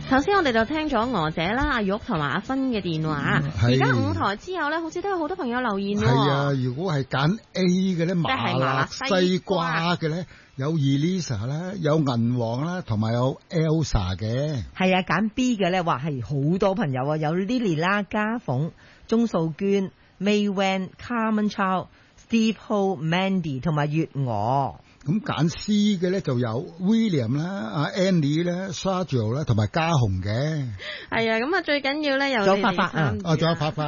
頭先我哋就聽咗娥姐啦、阿玉同埋阿芬嘅電話，而家5台之後咧，好似都有好多朋友留言喎。 係啊，如果係揀 A 嘅咧，麻辣西瓜嘅咧，有 Elisa 啦，有銀王啦，同埋有 Elsa 嘅。 係啊，揀 B 嘅咧，話係好多朋友啊，有 Lily 啦、家鳳、鐘素娟、May Wen、Carmen Chow、Steve Ho、Mandy 同埋月娥。 咁揀 C 嘅咧就有 William 啦、阿 Annie 啦、Sergio 啦，同埋嘉紅嘅。 係啊，咁啊最緊要咧有仲有發發啊， 仲有發發。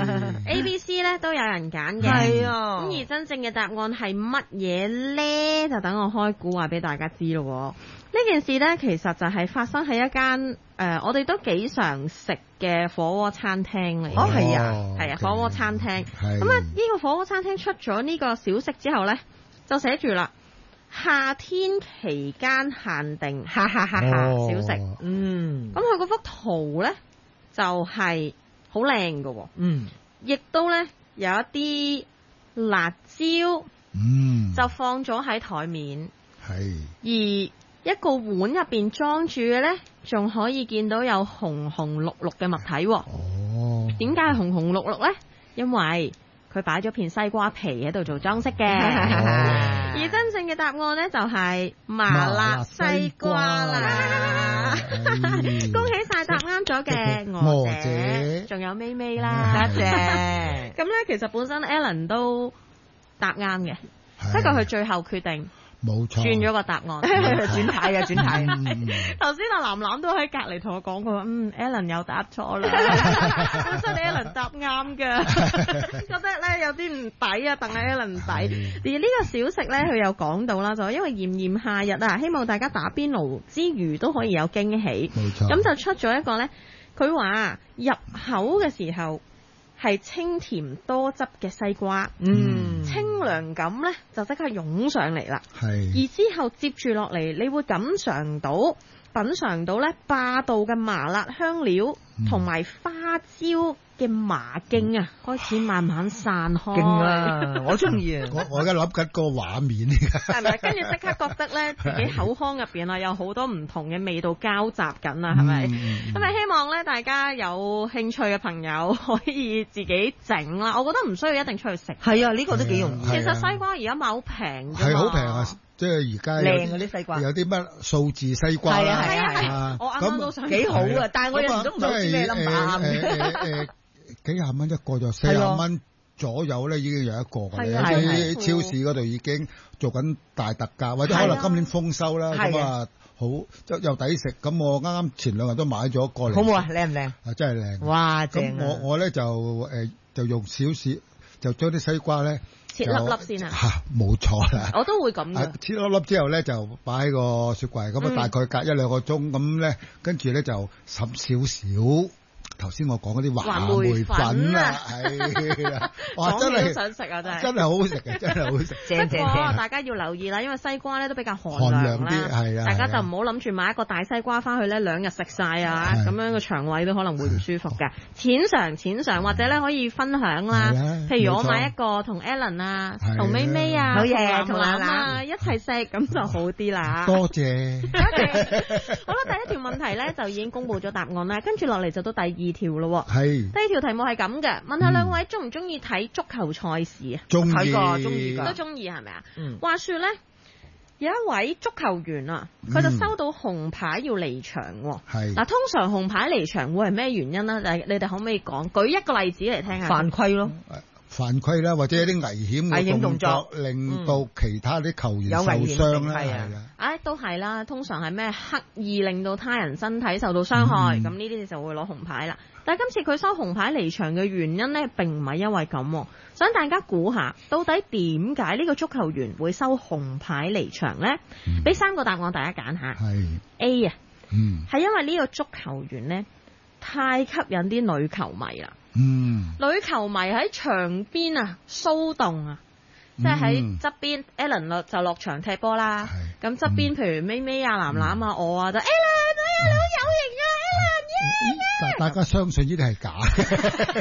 A、B、C 咧都有人揀嘅。 係啊。 咁而真正嘅答案係乜嘢咧？就等我開估話俾大家知咯。呢件事咧其實就係發生喺一間我哋都幾常食嘅火鍋餐廳嚟。 哦，係啊， 係啊，火鍋餐廳。咁啊，呢個火鍋餐廳出咗呢個小食之後咧，就寫住啦。夏天期間限定，哈哈哈哈小食。咁佢嗰幅圖咧就係好靚嘅，亦都咧有一啲辣椒，就放咗喺台面，係而一個碗入邊裝住嘅咧，仲可以見到有紅紅綠綠嘅物體。哦，點解係紅紅綠綠咧？因為佢擺咗片西瓜皮喺度做裝飾嘅。而真正嘅答案呢，就係麻辣西瓜啦！恭喜晒答啱咗嘅娥姐，仲有咪咪啦，多謝。咁呢，其實本身 Alan 都答啱嘅，不過佢最後決定。冇錯，轉咗個答案，轉態啊，轉態。頭先阿藍藍都喺隔離同我講，佢話Alan 又答錯啦，本身 Alan 答啱嘅，覺得咧有啲唔抵啊，鄧 Alan 唔抵。而呢個小食咧，佢又講到啦，就因為炎炎夏日啊，希望大家打邊爐之餘都可以有驚喜。冇錯，咁就出咗一個咧，佢話入口嘅時候。係清甜多汁嘅西瓜，清涼感咧就即刻湧上嚟啦。係，而之後接住落嚟，你會品嚐到咧霸道嘅麻辣香料同埋花椒嘅麻勁啊，開始慢慢散開。 勁啊！我中意啊！ 我而家諗緊個畫面嚟㗎。係咪？跟住即刻覺得咧，自己口腔入邊啊有好多唔同嘅味道交雜緊啊，係咪？咁啊，希望咧大家有興趣嘅朋友可以自己整啦。我覺得唔需要一定出去食。 係啊，呢個都幾容易。 其實西瓜而家買好平㗎嘛。 係好平啊！即係而家靚嗰啲西瓜， 有啲乜數字西瓜啦。 係啊！我啱啱都想幾好啊！但係我有時都唔知咩諗法。 幾廿蚊一個就40蚊左右咧，已經有一個㗎啦。喺超市嗰度已經做緊大特價，或者可能今年豐收啦，咁啊好又抵食。咁我啱啱前2日都買咗個嚟。 好唔好啊？靚唔靚？ 啊，真係靚！ 哇，正啊！ 咁我咧就用少少，就將啲西瓜咧切粒粒先啊！ 冇錯啦， 我都會咁嘅。 切粒粒之後咧就擺喺個雪櫃，咁啊大概隔1-2個鐘咁咧，跟住咧就滲少少。頭先我講嗰啲話梅粉啊，係啦，哇真係想食啊， 真係好好食嘅，真係好好食。 不過大家要留意啦，因為西瓜咧都比較寒涼啲，係啊，大家就唔好諗住買一個大西瓜翻去咧2日食晒啊，咁樣個腸胃都可能會唔舒服嘅。淺嘗或者咧可以分享啦，譬如我買一個同 Alan 啊、同咪咪啊、同藍藍啊一齊食，咁就好啲啦。 多謝。 好啦，第一條問題咧就已經公佈咗答案啦，跟住落嚟就到第2條咯。 係。 第2條題目係咁嘅，問下兩位中唔中意睇足球賽事啊？ 中意， 都中意係咪啊？話說咧，有一位足球員啊，佢就收到紅牌要離場。係。嗱，通常紅牌離場會係咩原因咧？你哋可唔可以舉一個例子嚟聽下？ 犯規咯。 犯規啦，或者有啲危險嘅動作，令到其他啲球員受傷啦，係啦。 都係啦，通常係咩刻意令到他人身體受到傷害，咁呢啲就會攞紅牌啦。但係今次佢收紅牌離場嘅原因呢，並唔係因為咁，想大家估下，到底點解呢個足球員會收紅牌離場呢？俾3個答案大家揀下。係 A 啊，係因為呢個足球員呢，太吸引啲女球迷啦。女球迷喺場邊啊騷動啊，即係喺側邊 Alan 就落場踢波啦。咁側邊譬如咪咪啊、藍藍啊、我啊，就 Alan 好有型啊 ，Alan 耶！ 大家相信呢啲係假嘅。